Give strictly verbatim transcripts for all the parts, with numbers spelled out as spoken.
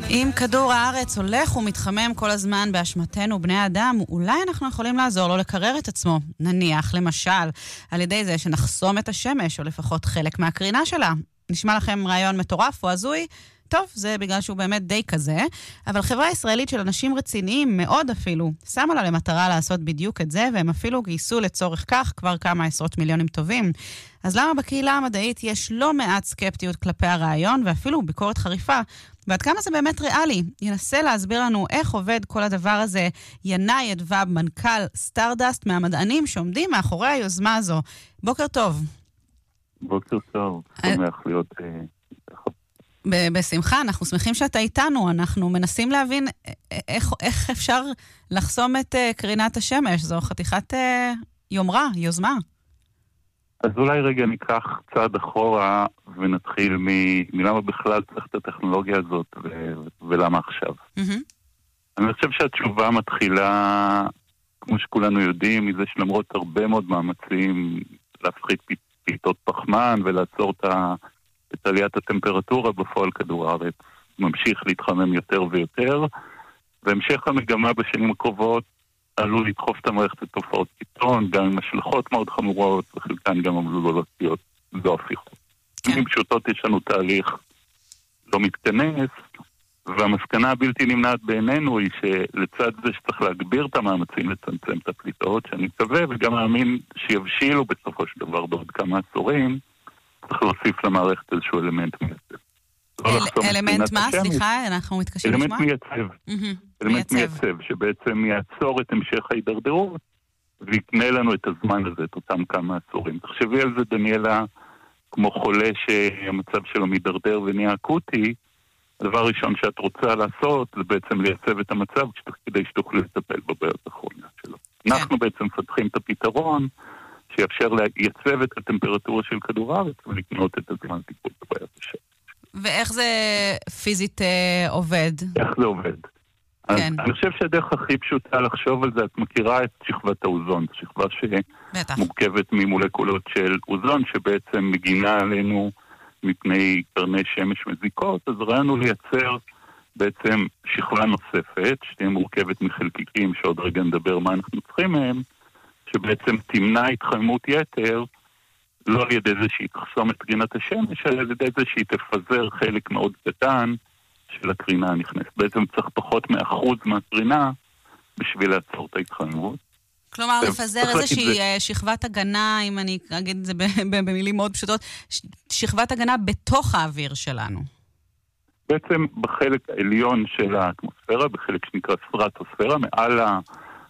אם כדור הארץ הולך ומתחמם כל הזמן באשמתנו בני האדם, אולי אנחנו יכולים לעזור לו לקרר את עצמו. נניח, למשל, על ידי זה שנחסום את השמש, או לפחות חלק מהקרינה שלה. נשמע לכם רעיון מטורף או הזוי? טוב, זה בגלל שהוא באמת די כזה, אבל חברה ישראלית של אנשים רציניים מאוד אפילו, שמה לה למטרה לעשות בדיוק את זה, והם אפילו גייסו לצורך כך כבר כמה עשרות מיליונים טובים. אז למה בקהילה המדעית יש לא מעט סקפטיות כלפי הרעיון, ואפילו ביקורת חריפה, ועד כמה זה באמת ריאלי? ינסה להסביר לנו איך עובד כל הדבר הזה ינאי אדווב, מנכ"ל סטארדסט, מהמדענים שעומדים מאחורי היוזמה הזו. בוקר טוב. בוקר טוב, שמח להיות... בשמחה, אנחנו שמחים שאתה איתנו, אנחנו מנסים להבין איך, איך אפשר לחסום את uh, קרינת השמש, זו חתיכת uh, יומרה, יוזמה. אז אולי רגע ניקח צעד אחורה ונתחיל מ- מלמה בכלל צריך את הטכנולוגיה הזאת ו- ולמה עכשיו. Mm-hmm. אני חושב שהתשובה מתחילה, כמו שכולנו יודעים, מזה שלמרות הרבה מאוד מאמצים להפחית פליטות פחמן ולעצור את ה... את עליית הטמפרטורה בפועל כדור הארץ ממשיך להתחמם יותר ויותר, והמשך המגמה בשנים הקרובות עלול לדחוף את המערכת לתופעות קיצון, גם עם השלכות מאוד חמורות, וחלקן גם עלולות להיות לא הפיכות. במילים פשוטות יש לנו תהליך לא מתכנס, והמסקנה הבלתי נמנעת בעינינו היא שלצד זה שצריך להגביר את המאמצים לצמצם את הפליטות, שאני מקווה וגם מאמין שיבשילו בסופו של דבר בעוד כמה עשורים, צריך להוסיף למערכת איזשהו אלמנט מייצב. אלמנט מה? סליחה, אנחנו מתקשים לשמוע? אלמנט מייצב. אלמנט מייצב, שבעצם יעצור את המשך ההידרדרות, ויקנה לנו את הזמן הזה, את אותם כמה עשורים. תחשבי על זה, דניאלה, כמו חולה שהמצב שלו מידרדר ונהיה אקוטי, הדבר הראשון שאת רוצה לעשות, זה בעצם לייצב את המצב, כדי שתוכלי לטפל בבעיות האחרונות שלו. אנחנו בעצם מפתחים את הפתרון, שיאפשר לייצב את הטמפרטורה של כדור הארץ ולקנות את הזמן טיפול בבעיית השמש. ואיך זה פיזית אה, עובד? איך זה עובד? כן. אני חושב שהדרך הכי פשוטה לחשוב על זה, את מכירה את שכבת האוזון, שכבה שמורכבת ממולקולות של אוזון, שבעצם מגינה עלינו מפני קרני שמש מזיקות, אז ראינו לייצר בעצם שכבה נוספת, שתהיה מורכבת מחלקיקים, שעוד רגע נדבר מה אנחנו צריכים מהם, שבעצם תמנע התחממות יתר, לא על ידי זה שהיא תחסום את קרינת השמש, אלא על ידי זה שהיא תפזר חלק מאוד קטן של הקרינה הנכנסת. בעצם צריך פחות מאחוז מהקרינה בשביל לעצור את ההתחממות. כלומר, לפזר איזושהי שכבת הגנה, אם אני אגיד את זה במילים מאוד פשוטות, שכבת הגנה בתוך האוויר שלנו. בעצם בחלק העליון של האטמוספירה, בחלק שנקרא סטרטוספירה, מעל ה...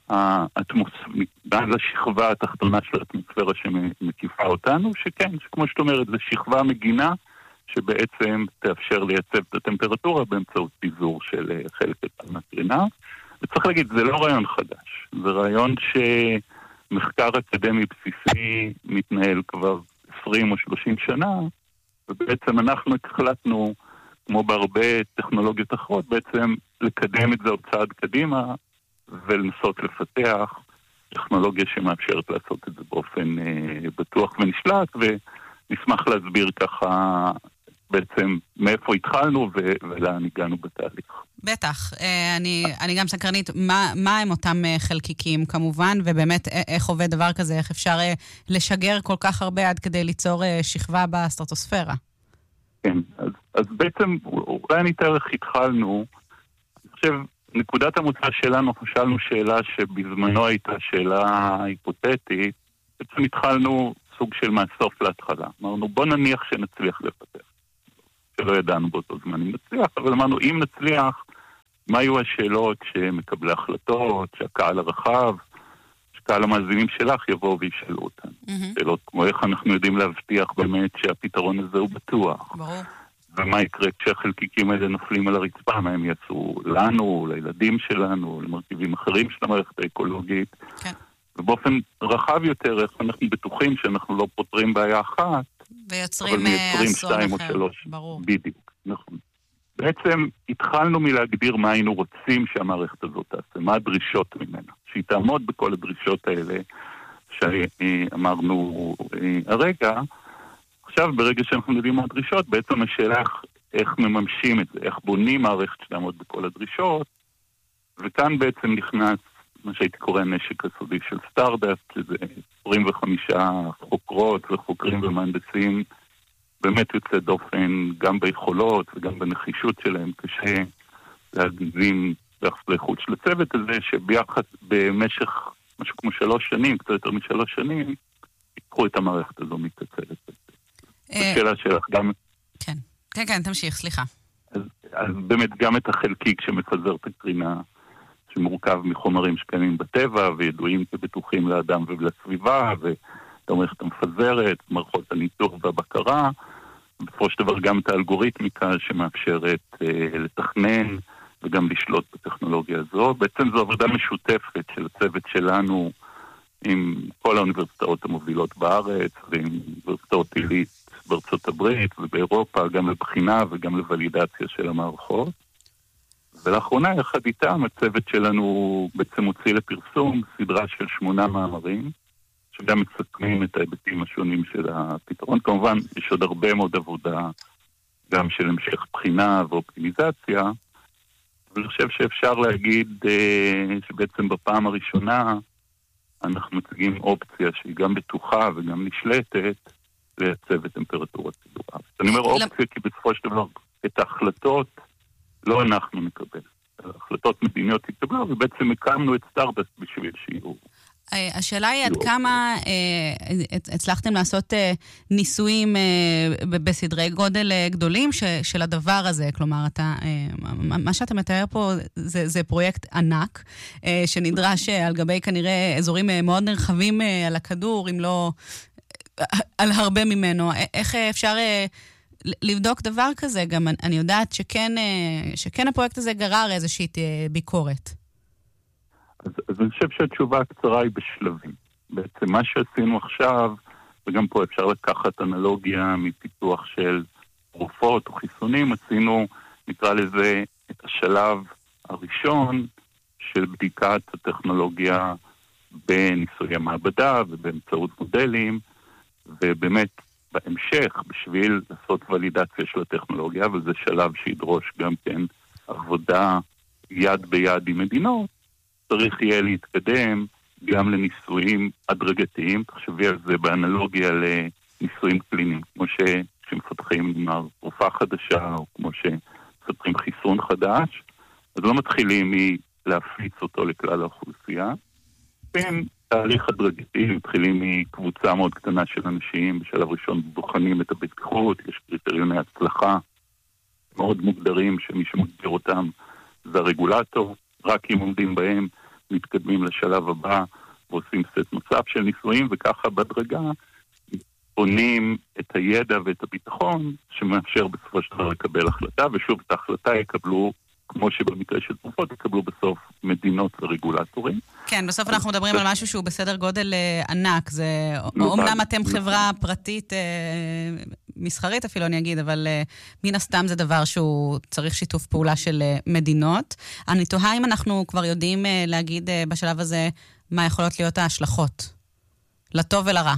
מעל השכבה התחתונה של האטמוספירה שמקיפה אותנו, שכן, כמו שאת אומרת, זו שכבה מגינה שבעצם תאפשר לייצב את הטמפרטורה באמצעות פיזור של חלק קטן מהקרינה. וצריך להגיד, זה לא רעיון חדש, זה רעיון שמחקר אקדמי בסיסי מתנהל כבר עשרים או שלושים שנה, ובעצם אנחנו החלטנו, כמו בהרבה טכנולוגיות אחרות, בעצם לקדם את זה עוד צעד קדימה, ולנסות לפתח טכנולוגיה שמאפשרת לעשות את זה באופן אה, בטוח ונשלט, ונשמח להסביר ככה בעצם מאיפה התחלנו ו- ולאן הגענו בתהליך. בטח, אני, אני גם סקרנית, מה, מה הם אותם חלקיקים כמובן, ובאמת איך עובד דבר כזה, איך אפשר לשגר כל כך הרבה עד כדי ליצור שכבה בסטרטוספירה? כן, אז, אז בעצם אולי אני אתאר איך התחלנו, אני חושב, נקודת המוצא שלנו, חשבנו שאלה שבזמנו הייתה שאלה היפותטית, בעצם התחלנו סוג של מהסוף להתחלה. אמרנו, בוא נניח שנצליח לפתח. שלא ידענו באותו זמן אם נצליח, אבל אמרנו, אם נצליח, מה היו השאלות שמקבלי החלטות, שהקהל הרחב, שקהל המאזינים שלך יבואו וישאלו אותן. Mm-hmm. שאלות כמו איך אנחנו יודעים להבטיח באמת שהפתרון הזה הוא בטוח. ברור. ומה יקרה כשהחלקיקים האלה נופלים על הרצפה, מה הם יעשו לנו, לילדים שלנו, למרכיבים אחרים של המערכת האקולוגית. כן. ובאופן רחב יותר, איך אנחנו בטוחים שאנחנו לא פותרים בעיה אחת, ויוצרים אסון אחר. שלוש. ברור. בדיוק, נכון. בעצם התחלנו מלהגדיר מה היינו רוצים שהמערכת הזאת תעשה, מה הדרישות ממנה, שהיא תעמוד בכל הדרישות האלה שאמרנו הרגע. עכשיו, ברגע שאנחנו יודעים מה הדרישות, בעצם השאלה איך מממשים את זה, איך בונים מערכת שתעמוד בכל הדרישות, וכאן בעצם נכנס מה שהייתי קורא נשק הסודי של סטארדאפט, שזה עשרים וחמישה חוקרות וחוקרים ומהנדסים, באמת יוצא דופן גם ביכולות וגם בנחישות שלהם, קשה להגזים ביחס לאיכות של הצוות הזה, שביחד במשך משהו כמו שלוש שנים, קצת יותר משלוש שנים, יקחו את המערכת הזו מתעצלת. השאלה שלך גם... כן, כן, כן, תמשיך, סליחה. אז, אז באמת גם את החלקיק שמפזר את הקרינה, שמורכב מחומרים שקיימים בטבע, וידועים כבטוחים לאדם ולסביבה, ואת המערכת המפזרת, מערכות הניתוח והבקרה, בסופו של דבר גם את האלגוריתמיקה שמאפשרת אה, לתכנן, וגם לשלוט בטכנולוגיה הזו. בעצם זו עבודה משותפת של הצוות שלנו, עם כל האוניברסיטאות המובילות בארץ, ועם אוניברסיטאות עילית בארצות הברית ובאירופה, גם לבחינה וגם לוולידציה של המערכות. ולאחרונה, יחד איתם, הצוות שלנו בעצם הוציא לפרסום סדרה של שמונה מאמרים, שגם מסכמים את ההיבטים השונים של הפתרון. כמובן, יש עוד הרבה מאוד עבודה, גם של המשך בחינה ואופטימיזציה, אבל אני חושב שאפשר להגיד אה, שבעצם בפעם הראשונה, אנחנו מציגים אופציה שהיא גם בטוחה וגם נשלטת לייצב את טמפרטורת כדור הארץ. אני אומר אופציה כי בסופו של דבר את ההחלטות לא אנחנו נקבל. ההחלטות מדיניות התקבלו, ובעצם הקמנו את סטארדאפט בשביל שיהיו. השאלה היא עד כמה הצלחתם לעשות ניסויים בסדרי גודל גדולים של הדבר הזה. כלומר, מה שאתה מתאר פה זה פרויקט ענק, שנדרש על גבי כנראה אזורים מאוד נרחבים על הכדור, אם לא על הרבה ממנו. איך אפשר לבדוק דבר כזה? גם אני יודעת שכן, שכן הפרויקט הזה גרר איזושהי ביקורת. אז, אז אני חושב שהתשובה הקצרה היא בשלבים. בעצם מה שעשינו עכשיו, וגם פה אפשר לקחת אנלוגיה מפיתוח של תרופות או חיסונים, עשינו, נקרא לזה, את השלב הראשון של בדיקת הטכנולוגיה בניסוי המעבדה ובאמצעות מודלים, ובאמת בהמשך, בשביל לעשות ולידציה של הטכנולוגיה, וזה שלב שידרוש גם כן עבודה יד ביד עם מדינות, צריך יהיה להתקדם גם לניסויים הדרגתיים, תחשבי על זה באנלוגיה לניסויים קליניים, כמו שמפתחים תרופה חדשה, או כמו שמפתחים חיסון חדש, אז לא מתחילים מלהפיץ אותו לכלל האוכלוסייה, בין תהליך הדרגתי, מתחילים מקבוצה מאוד קטנה של אנשים, בשלב ראשון בוחנים את הבטיחות, יש קריטריוני הצלחה מאוד מוגדרים, שמי שמגדיר אותם זה הרגולטור, רק אם עומדים בהם, מתקדמים לשלב הבא, ועושים סט נוסף של ניסויים, וככה בדרגה בונים את הידע ואת הביטחון, שמאפשר בסופו של דבר לקבל החלטה, ושוב את ההחלטה יקבלו, כמו שבמקרה של תרופות, יקבלו בסוף מדינות ורגולטורים. כן, בסוף אנחנו מדברים על משהו שהוא בסדר גודל ענק, זה אומנם אתם חברה פרטית מסחרית אפילו אני אגיד, אבל מן הסתם זה דבר שהוא צריך שיתוף פעולה של מדינות. אני תוהה אם אנחנו כבר יודעים להגיד בשלב הזה מה יכולות להיות ההשלכות, לטוב ולרע.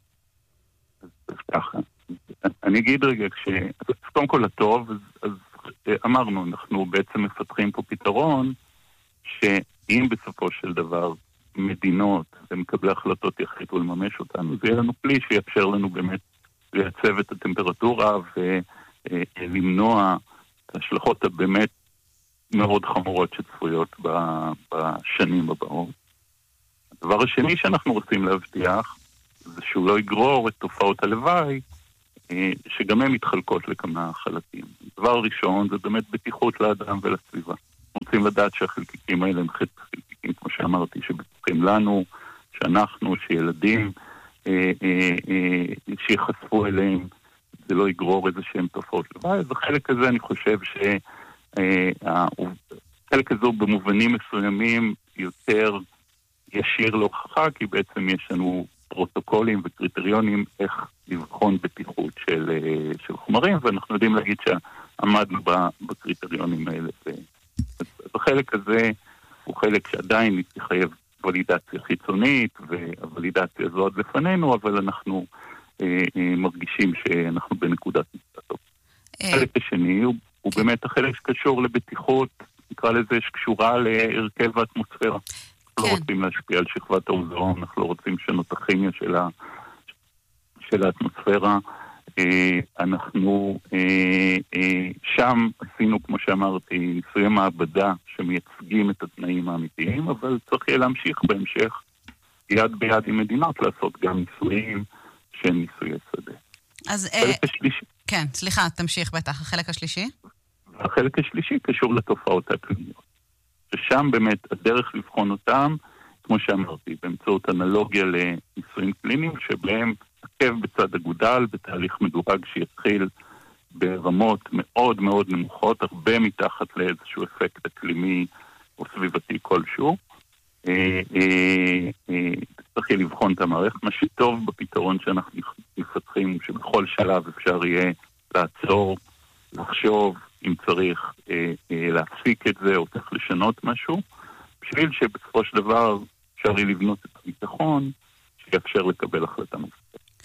אז ככה, אני אגיד רגע, קודם כל לטוב, אז אמרנו, אנחנו בעצם מפתחים פה פתרון שאם בסופו של דבר מדינות ומקבלי החלטות יחליטו לממש אותנו, זה יהיה לנו כלי שיאפשר לנו באמת לייצב את הטמפרטורה ולמנוע את ההשלכות הבאמת מאוד חמורות שצפויות בשנים הבאות. הדבר השני שאנחנו רוצים להבטיח זה שהוא לא יגרור את תופעות הלוואי שגם הן מתחלקות לכמה חלקים. הדבר הראשון זה באמת בטיחות לאדם ולסביבה. רוצים לדעת שהחלקיקים האלה הם חלקיקים, כמו שאמרתי, שבטוחים לנו, שאנחנו, שילדים, אה, אה, אה, שיחשפו אליהם, זה לא יגרור איזה שהם תופעות לוואי. אז החלק הזה אני חושב שהחלק הזה במובנים מסוימים יותר ישיר להוכחה, כי בעצם יש לנו פרוטוקולים וקריטריונים איך לבחון בטיחות של, של חומרים, ואנחנו יודעים להגיד שעמדנו בקריטריונים האלה. אז החלק הזה הוא חלק שעדיין יחייב ולידציה חיצונית, והוולידציה הזו עוד לפנינו, אבל אנחנו אה, אה, מרגישים שאנחנו בנקודת נקודה טוב. החלק השני הוא, הוא באמת החלק שקשור לבטיחות, נקרא לזה שקשורה להרכב האטמוספירה. אנחנו לא רוצים להשפיע על שכבת האוזון, אנחנו לא רוצים לשנות את הכימיה של, ה, של האטמוספירה. אנחנו שם עשינו, כמו שאמרתי, ניסויי מעבדה שמייצגים את התנאים האמיתיים, אבל צריך יהיה להמשיך בהמשך יד ביד עם מדינות לעשות גם ניסויים שהם ניסויי שדה. אז החלק השלישי. כן, סליחה, תמשיך בטח. החלק השלישי? החלק השלישי קשור לתופעות האקלימיות. ששם באמת הדרך לבחון אותם, כמו שאמרתי, באמצעות אנלוגיה לניסויים קליניים, שבהם עקב בצד אגודל, בתהליך מדורג שיתחיל ברמות מאוד מאוד נמוכות, הרבה מתחת לאיזשהו אפקט אקלימי או סביבתי כלשהו. צריך יהיה לבחון את המערכת. מה שטוב בפתרון שאנחנו מפתחים הוא שבכל שלב אפשר יהיה לעצור, לחשוב אם צריך להפסיק את זה או צריך לשנות משהו, בשביל שבסופו של דבר אפשר יהיה לבנות את הביטחון שיאפשר לקבל החלטה מופתעת.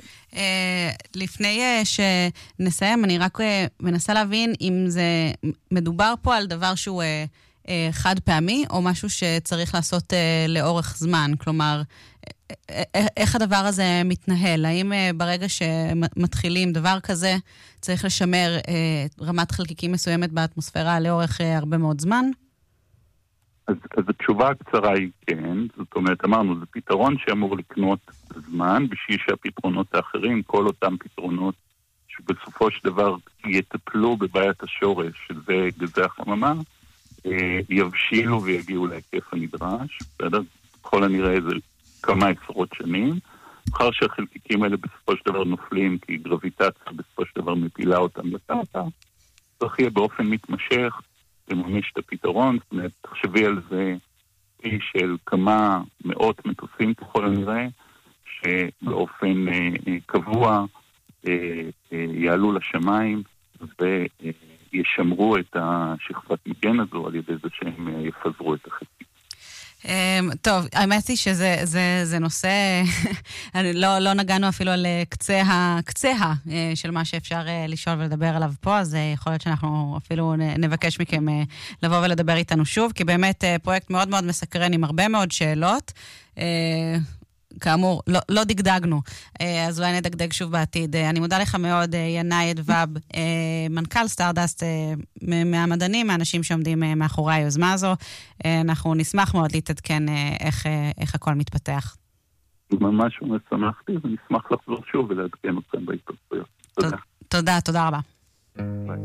לפני שנסיים, אני רק מנסה להבין אם זה מדובר פה על דבר שהוא חד פעמי, או משהו שצריך לעשות לאורך זמן. כלומר, איך הדבר הזה מתנהל? האם ברגע שמתחילים דבר כזה, צריך לשמר רמת חלקיקים מסוימת באטמוספירה לאורך הרבה מאוד זמן? אז, אז התשובה הקצרה היא כן. זאת אומרת, אמרנו, זה פתרון שאמור לקנות זמן, בשביל שהפתרונות האחרים, כל אותם פתרונות שבסופו של דבר יטפלו בבעיית השורש, שזה גזי החממה, יבשילו ויגיעו להיקף הנדרש. בסדר? כל הנראה זה כמה עשרות שנים. אחר שהחלקיקים האלה בסופו של דבר נופלים, כי גרביטציה בסופו של דבר מפילה אותם לקרקע, צריך יהיה באופן מתמשך לממש את הפתרון. זאת אומרת, תחשבי על זה של כמה מאות מטוסים ככל הנראה, שבאופן אה, קבוע אה, אה, יעלו לשמיים וישמרו את השכבת מגן הזו על ידי זה שהם אה, יפזרו את החלקיקים. טוב, האמת היא שזה זה, זה נושא, לא, לא נגענו אפילו על קצה הקצה של מה שאפשר לשאול ולדבר עליו פה, אז יכול להיות שאנחנו אפילו נבקש מכם לבוא ולדבר איתנו שוב, כי באמת פרויקט מאוד מאוד מסקרן עם הרבה מאוד שאלות. כאמור, לא, לא דגדגנו, אז אולי נדגדג שוב בעתיד. אני מודה לך מאוד, ינאי אדווב, מנכ"ל סטארדסט, מהמדענים, מהאנשים שעומדים מאחורי היוזמה הזו. אנחנו נשמח מאוד להתעדכן איך, איך הכל מתפתח. ממש שמחתי, ונשמח לחזור שוב ולעדכן אתכם בהתפתחויות. תודה. תודה, תודה רבה.